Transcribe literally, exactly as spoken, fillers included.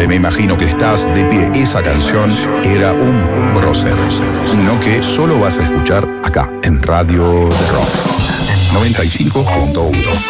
Eh, me imagino que estás de pie. Esa canción era un prócer, no que solo vas a escuchar acá, en Radio de Rock noventa y cinco punto uno.